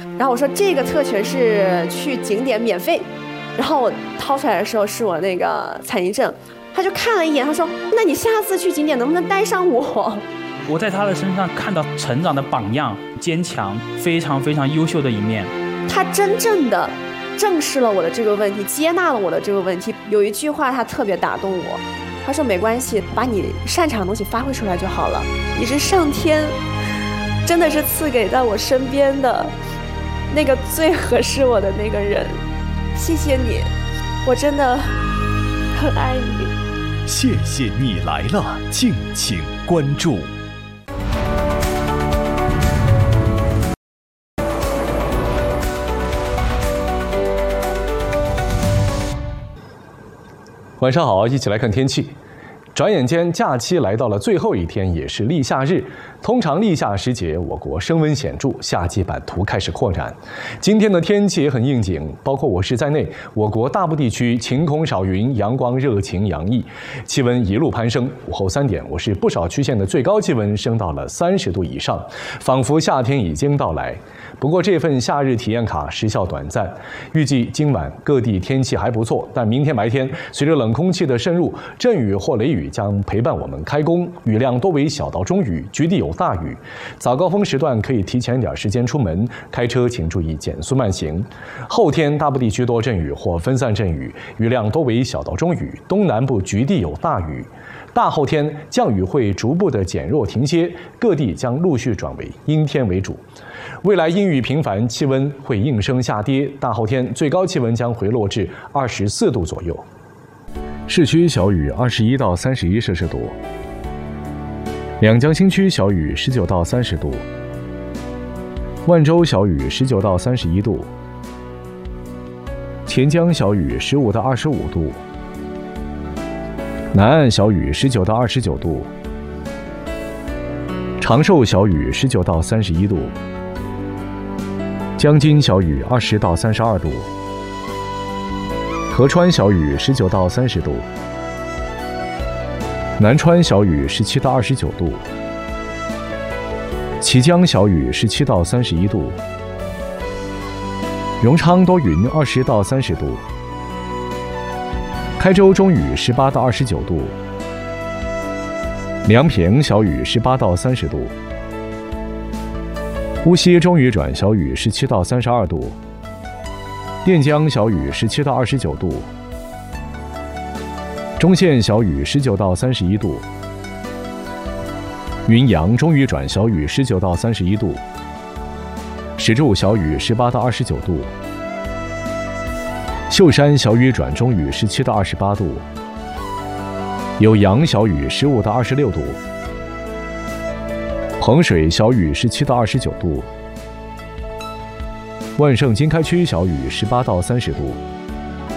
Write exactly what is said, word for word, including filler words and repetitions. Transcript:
然后我说这个特权是去景点免费，然后我掏出来的时候是我那个残疾证，他就看了一眼，他说那你下次去景点能不能带上我？ 我在他的身上看到成长的榜样，坚强，非常非常优秀的一面。 他真正的正视了我的这个问题，接纳了我的这个问题。有一句话他特别打动我，他说没关系，把你擅长的东西发挥出来就好了，你是上天真的是赐给在我身边的那个最合适我的那个人，谢谢你，我真的很爱你。 谢谢你来了，敬请关注。 晚上好，一起来看天气。转眼间，假期来到了最后一天，也是立夏日。通常立夏时节，我国升温显著，夏季版图开始扩展。今天的天气也很应景，包括我市在内，我国大部地区晴空少云，阳光热情洋溢，气温一路攀升。午后三点，我市不少区县的最高气温升到了三十度以上，仿佛夏天已经到来。不过这份夏日体验卡时效短暂，预计今晚各地天气还不错，但明天白天随着冷空气的渗入，阵雨或雷雨将陪伴我们开工，雨量多为小到中雨，局地有大雨。早高峰时段可以提前点时间出门，开车请注意减速慢行。后天大部地区多阵雨或分散阵雨，雨量多为小到中雨，东南部局地有大雨。大后天降雨会逐步的减弱停歇，各地将陆续转为阴天为主。未来阴雨频繁，气温会应声下跌，大后天最高气温将回落至二十四度左右。市区小雨二十一到三十一摄氏度，两江新区小雨十九到三十度，万州小雨十九到三十一度，钱江小雨十五到二十五度，南岸小雨十九到二十九度，长寿小雨十九到三十一度，江津小雨二十到三十二度，合川小雨十九到三十度，南川小雨十七到二十九度，綦江小雨十七到三十一度，荣昌多云二十到三十度，开州中雨十八到二十九度，梁平小雨十八到三十度，乌溪中雨转小雨十七到三十二度，垫江小雨十七到二十九度，中线小雨十九到三十一度，云阳中雨转小雨十九到三十一度，石柱小雨十八到二十九度，秀山小雨转中雨十七到二十八度，酉阳小雨十五到二十六度，衡水小雨十七到二十九度，万盛经开区小雨十八到三十度。